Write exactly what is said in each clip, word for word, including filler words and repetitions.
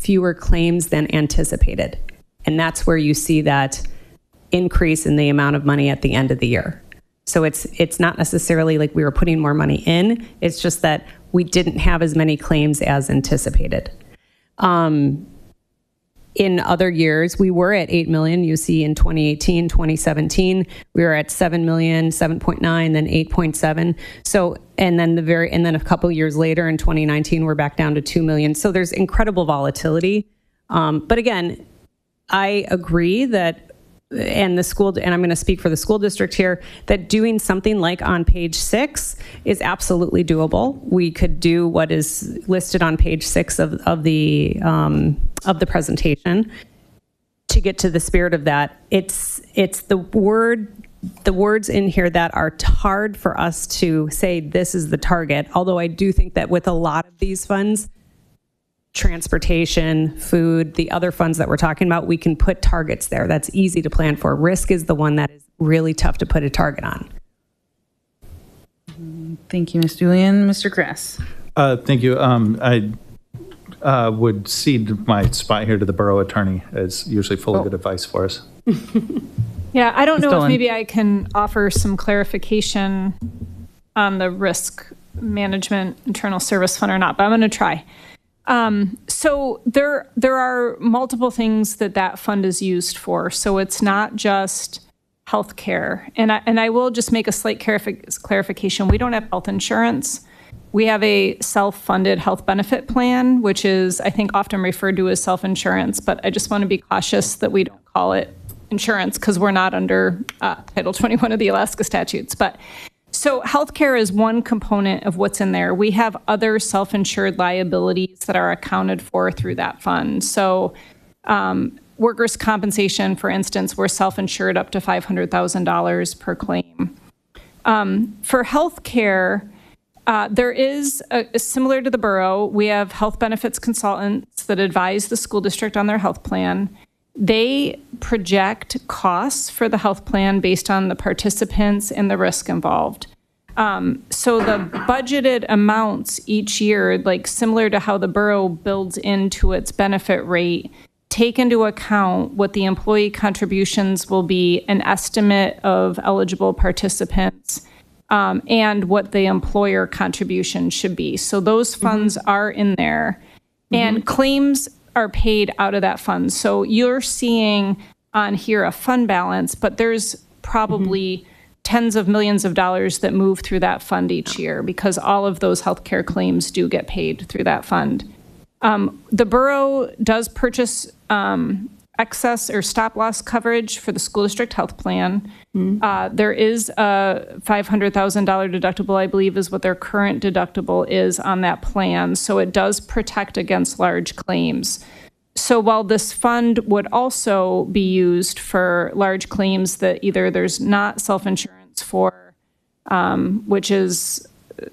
fewer claims than anticipated. And that's where you see that increase in the amount of money at the end of the year. So it's it's not necessarily like we were putting more money in. It's just that we didn't have as many claims as anticipated. Um, in other years, we were at eight million. You see in twenty eighteen, twenty seventeen, we were at seven million, seven point nine, then eight point seven. So, and then the very, and then a couple years later in twenty nineteen, we're back down to two million. So there's incredible volatility. Um, but again, I agree that, and the school, and I'm going to speak for the school district here, that doing something like on page six is absolutely doable. We could do what is listed on page six of, of the um, of the presentation to get to the spirit of that. It's it's the word the words in here that are hard for us to say this is the target. Although I do think that with a lot of these funds, transportation, food, the other funds that we're talking about, we can put targets there. That's easy to plan for. Risk is the one that is really tough to put a target on. Thank you, Miz Julian. Mister Kress. Uh, thank you. Um, I uh, would cede my spot here to the borough attorney, as usually full of Oh. good advice for us. Yeah, I don't Miz know Dolan. if maybe I can offer some clarification on the risk management internal service fund or not, but I'm going to try. Um, so there, there are multiple things that that fund is used for. So it's not just healthcare. And I, and I will just make a slight clarifi- clarification. We don't have health insurance. We have a self-funded health benefit plan, which is, I think, often referred to as self-insurance. But I just want to be cautious that we don't call it insurance because we're not under uh, Title twenty-one of the Alaska statutes. But so healthcare is one component of what's in there. We have other self-insured liabilities that are accounted for through that fund. So um, workers' compensation, for instance, we're self-insured up to five hundred thousand dollars per claim. Um, for healthcare, uh, there is, a, similar to the borough, we have health benefits consultants that advise the school district on their health plan. They project costs for the health plan based on the participants and the risk involved. Um, so the budgeted amounts each year, like similar to how the borough builds into its benefit rate, take into account what the employee contributions will be, an estimate of eligible participants, um, and what the employer contribution should be. So those funds mm-hmm. are in there, mm-hmm. and claims are paid out of that fund. So you're seeing on here a fund balance, but there's probably mm-hmm. tens of millions of dollars that move through that fund each year because all of those healthcare claims do get paid through that fund. Um, the borough does purchase um, excess or stop loss coverage for the school district health plan. Mm-hmm. Uh, there is a five hundred thousand dollars deductible, I believe, is what their current deductible is on that plan. So it does protect against large claims. So while this fund would also be used for large claims that either there's not self-insurance for, um, which is,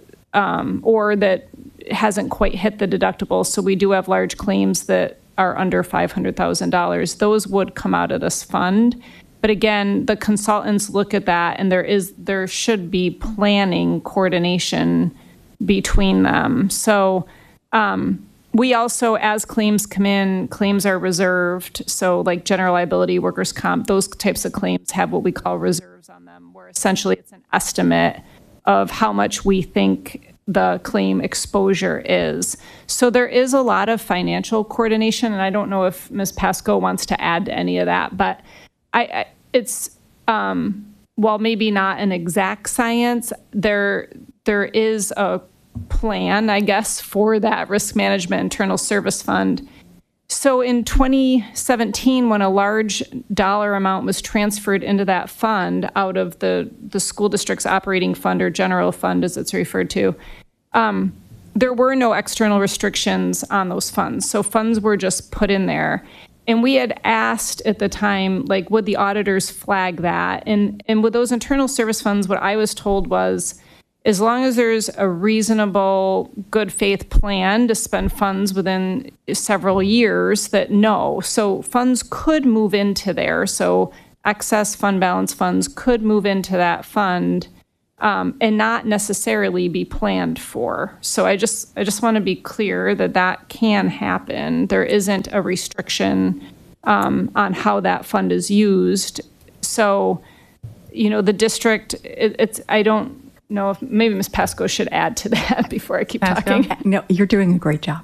um, or that hasn't quite hit the deductible. So we do have large claims that are under five hundred thousand dollars. Those would come out of this fund. But again, the consultants look at that, and there is there should be planning coordination between them. So um, we also, as claims come in, claims are reserved. So like general liability, workers' comp, those types of claims have what we call reserves on them, where essentially it's an estimate of how much we think the claim exposure is. So there is a lot of financial coordination, and I don't know if Miz Pasco wants to add to any of that, but I, I it's um, while maybe not an exact science, there there is a plan, I guess, for that risk management internal service fund. So in twenty seventeen, when a large dollar amount was transferred into that fund out of the, the school district's operating fund, or general fund as it's referred to, um, there were no external restrictions on those funds. So funds were just put in there. And we had asked at the time, like, would the auditors flag that? And, and with those internal service funds, what I was told was, as long as there's a reasonable, good faith plan to spend funds within several years, that no. So funds could move into there. So excess fund balance funds could move into that fund um, and not necessarily be planned for. So I just I just want to be clear that that can happen. There isn't a restriction um, on how that fund is used. So, you know, the district, it, it's I don't know if maybe Miz Pasco should add to that before I keep Pasco? talking. No, you're doing a great job.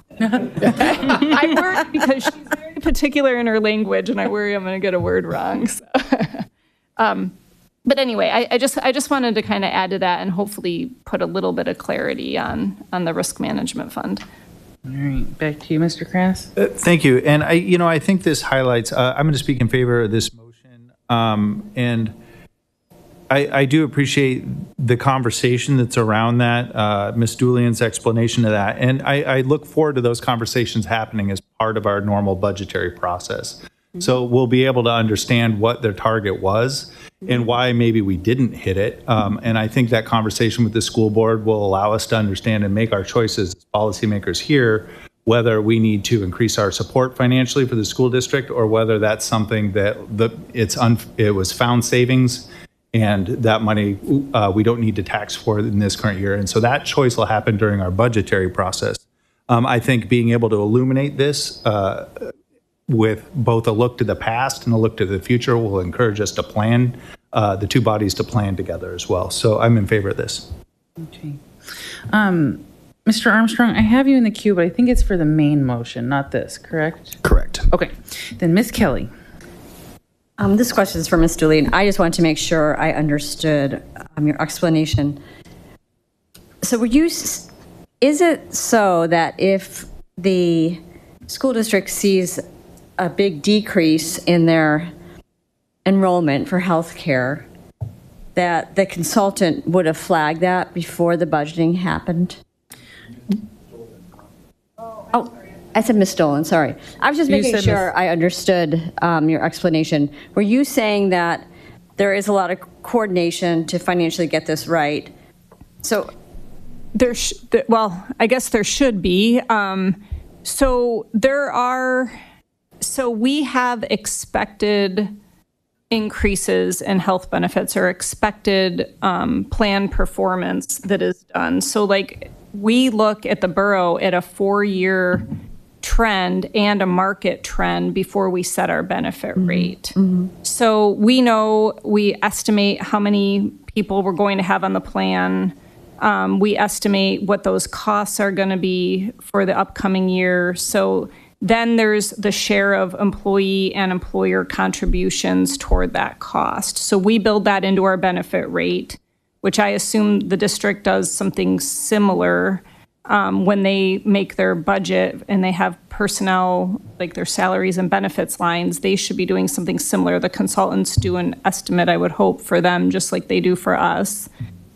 I worry because she's very particular in her language, and I worry I'm going to get a word wrong. So. um, but anyway, I, I just I just wanted to kind of add to that and hopefully put a little bit of clarity on on the risk management fund. All right, back to you, Mister Krass. Uh, Thank you. And I, you know, I think this highlights, uh, I'm going to speak in favor of this motion. Um, and I, I do appreciate the conversation that's around that, uh, Miz Doolean's explanation of that. And I, I look forward to those conversations happening as part of our normal budgetary process. So we'll be able to understand what their target was and why maybe we didn't hit it. Um, and I think that conversation with the school board will allow us to understand and make our choices as policymakers here, whether we need to increase our support financially for the school district or whether that's something that the, it's un, it was found savings and that money uh, we don't need to tax for in this current year. And so that choice will happen during our budgetary process. Um, I think being able to illuminate this uh, with both a look to the past and a look to the future will encourage us to plan, uh, the two bodies to plan together as well. So I'm in favor of this. Okay. Um, Mister Armstrong, I have you in the queue, but I think it's for the main motion, not this, correct? Correct. Okay. Then Miz Kelly. Um, this question is for Miz Doolean. I just wanted to make sure I understood um, your explanation. So were you, is it so that if the school district sees a big decrease in their enrollment for healthcare, that the consultant would have flagged that before the budgeting happened? Oh, I said Miz Dolan, sorry. I was just You making said sure Miz I understood um, your explanation. Were you saying that there is a lot of coordination to financially get this right? So There, sh- th- well, I guess there should be. Um, so there are, so we have expected increases in health benefits or expected um, plan performance that is done. So like we look at the borough at a four-year trend and a market trend before we set our benefit rate. Mm-hmm. So we know, we estimate how many people we're going to have on the plan. Um, we estimate what those costs are going to be for the upcoming year. So then there's the share of employee and employer contributions toward that cost. So we build that into our benefit rate, which I assume the district does something similar um, when they make their budget and they have personnel, like their salaries and benefits lines. They should be doing something similar. The consultants do an estimate, I would hope, for them, just like they do for us.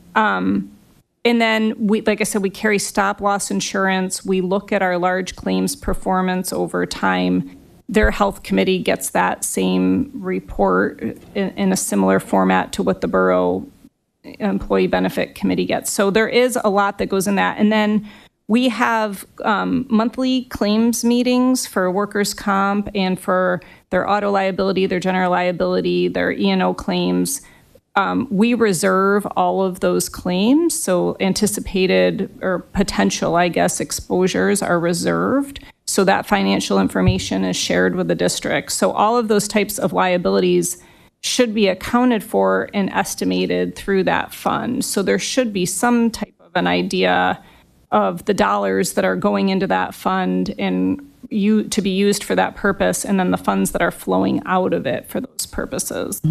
Um, And then, we, like I said, we carry stop-loss insurance. We look at our large claims performance over time. Their health committee gets that same report in, in a similar format to what the borough employee benefit committee gets. So there is a lot that goes in that. And then we have um, monthly claims meetings for workers' comp and for their auto liability, their general liability, their E and O claims. Um, we reserve all of those claims, so anticipated or potential, I guess, exposures are reserved, so that financial information is shared with the district. So all of those types of liabilities should be accounted for and estimated through that fund. So there should be some type of an idea of the dollars that are going into that fund and you to be used for that purpose, and then the funds that are flowing out of it for those purposes.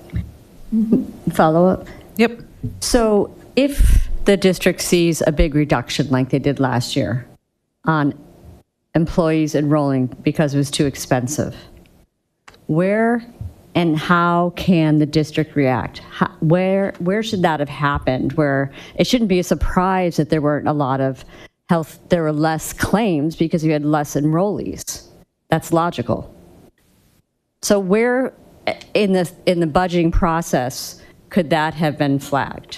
follow up. Yep. So if the district sees a big reduction like they did last year on employees enrolling because it was too expensive, where and how can the district react? How, where where should that have happened? Where it shouldn't be a surprise that there weren't a lot of health, there were less claims because you had less enrollees. That's logical. So where in the in the budgeting process could that have been flagged?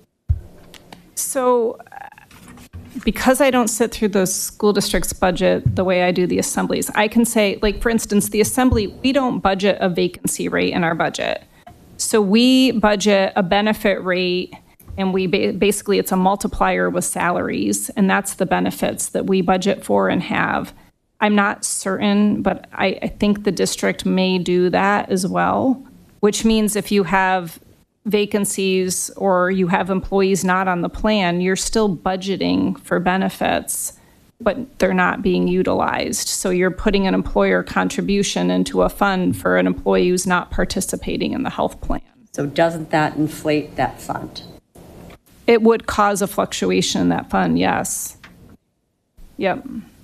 So because I don't sit through the school district's budget the way I do the assemblies, I can say, like, for instance, the assembly, we don't budget a vacancy rate in our budget. So we budget a benefit rate And we ba- basically, it's a multiplier with salaries, and that's the benefits that we budget for and have. I'm not certain, but I, I think the district may do that as well, which means if you have vacancies or you have employees not on the plan, you're still budgeting for benefits, but they're not being utilized. So you're putting an employer contribution into a fund for an employee who's not participating in the health plan. So doesn't that inflate that fund? It would cause a fluctuation in that fund, yes. Yep.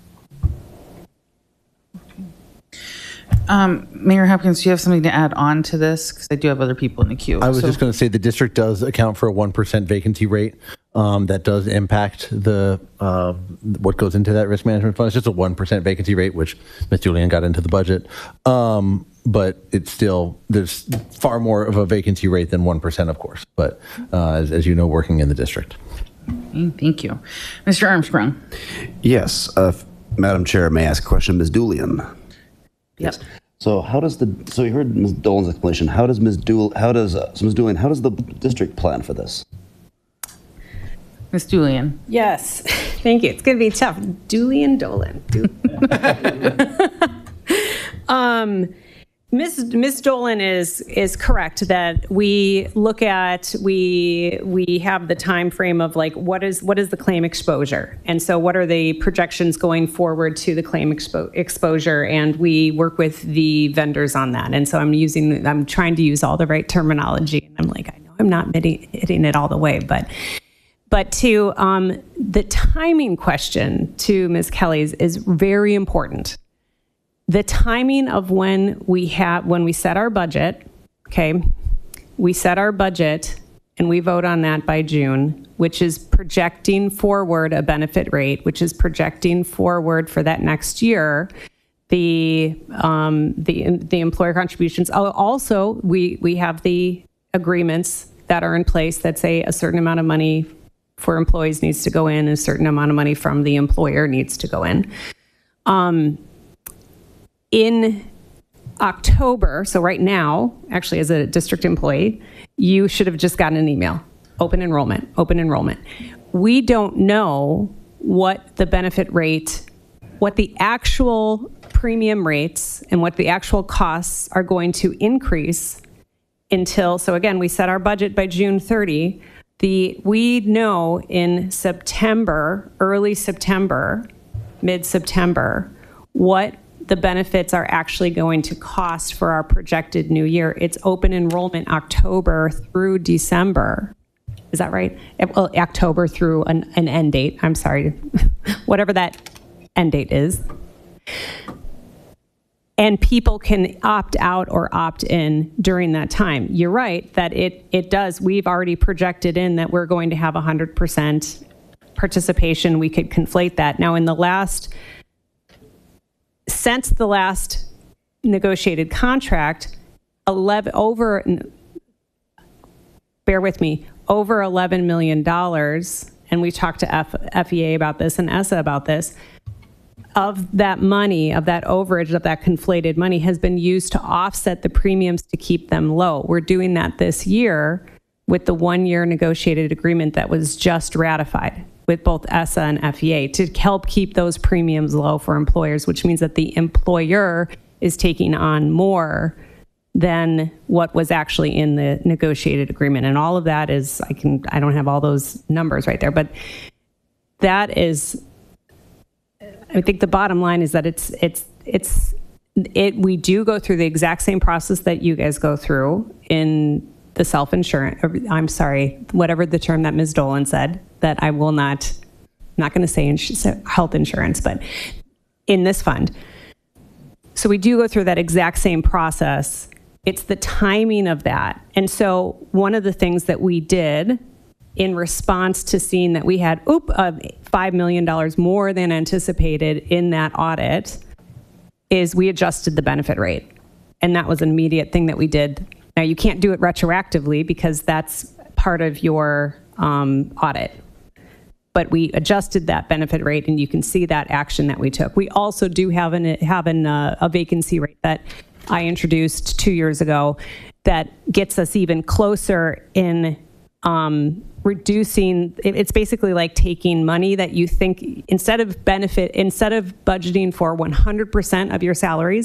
Um, Mayor Hopkins, do you have something to add on to this? Because I do have other people in the queue. I was So- just going to say the district does account for a one percent vacancy rate. Um, that does impact the uh, what goes into that risk management fund. It's just a one percent vacancy rate, which Miz Julian got into the budget. Um, but it's still, there's far more of a vacancy rate than one percent, of course. But uh, as, as you know, working in the district. Thank you. Mister Armstrong. Yes, uh, Madam Chair, may I ask a question, Miz Doolian? Yep. So how does the, so you heard Miz Dolan's explanation. How does Miz Dool, how does, uh, so Miz Doolian, how does the district plan for this? Miz Julian. Yes, thank you. It's going to be tough. Julian Dolan. Du- um, Miz Miz Dolan is is correct that we look at we we have the time frame of like what is what is the claim exposure, and so what are the projections going forward to the claim expo- exposure, and we work with the vendors on that. And so I'm using I'm trying to use all the right terminology, and I'm like I know I'm not hitting, hitting it all the way, but. But to um, the timing question to Miz Kelly's is very important. The timing of when we have when we set our budget, okay, we set our budget and we vote on that by June, which is projecting forward a benefit rate, which is projecting forward for that next year the um, the the employer contributions. Also, we we have the agreements that are in place that say a certain amount of money for employees needs to go in, a certain amount of money from the employer needs to go in. Um, in October, so right now, actually as a district employee, you should have just gotten an email, open enrollment, open enrollment. We don't know what the benefit rate, what the actual premium rates and what the actual costs are going to increase until, so again, we set our budget by June thirtieth. The, we know in September, early September, mid-September, what the benefits are actually going to cost for our projected new year. It's open enrollment October through December. Is that right? Well, October through an, an end date. I'm sorry, whatever that end date is. And people can opt out or opt in during that time. You're right that it it does. We've already projected in that we're going to have one hundred percent participation. We could conflate that. Now, in the last, since the last negotiated contract, eleven over, bear with me, over eleven million dollars, and we talked to F, F E A about this and E S S A about this, of that money, of that overage, of that conflated money has been used to offset the premiums to keep them low. We're doing that this year with the one-year negotiated agreement that was just ratified with both E S S A and F E A to help keep those premiums low for employers, which means that the employer is taking on more than what was actually in the negotiated agreement. And all of that is, I can, I don't have all those numbers right there, but that is, I think the bottom line is that it's, it's, it's, it, we do go through the exact same process that you guys go through in the self-insurance, I'm sorry, whatever the term that Miz Dolan said, that I will not, I'm not going to say ins- health insurance, but in this fund. So we do go through that exact same process. It's the timing of that. And so one of the things that we did in response to seeing that we had oop, uh, five million dollars more than anticipated in that audit is we adjusted the benefit rate. And that was an immediate thing that we did. Now, you can't do it retroactively because that's part of your um, audit. But we adjusted that benefit rate, and you can see that action that we took. We also do have, an, have an, uh, a vacancy rate that I introduced two years ago that gets us even closer in um, reducing, it- it's basically like taking money that you think, instead of benefit, instead of budgeting for one hundred percent of your salaries,